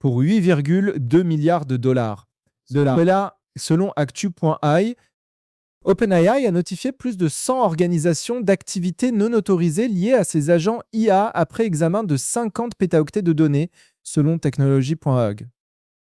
pour 8,2 milliards de dollars. Et là, selon actu.ai, OpenAI a notifié plus de 100 organisations d'activités non autorisées liées à ses agents IA après examen de 50 pétaoctets de données, selon technology.org.